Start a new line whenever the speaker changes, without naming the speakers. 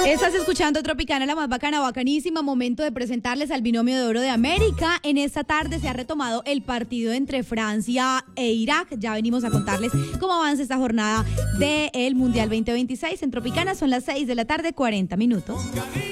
Estás escuchando Tropicana, la más bacana, bacanísima. Momento de presentarles al binomio de oro de América. En esta tarde se ha retomado el partido entre Francia e Irak. Ya venimos a contarles cómo avanza esta jornada del Mundial 2026. En Tropicana son las 6 de la tarde, 40 minutos.